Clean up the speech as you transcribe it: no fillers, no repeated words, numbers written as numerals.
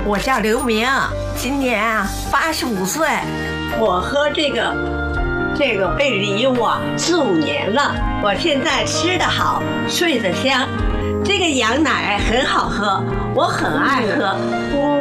我叫刘明，今年85岁。我喝这个贝梨4、5年了，我现在吃得好，睡得香。这个羊奶很好喝，我很爱喝。